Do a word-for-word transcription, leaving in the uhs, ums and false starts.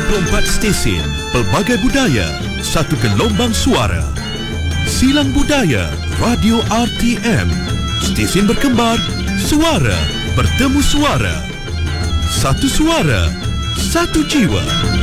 puluh empat stesen, pelbagai budaya, satu gelombang suara. Silang Budaya Radio R T M. Stesen berkembar, suara bertemu suara. Satu suara, satu jiwa.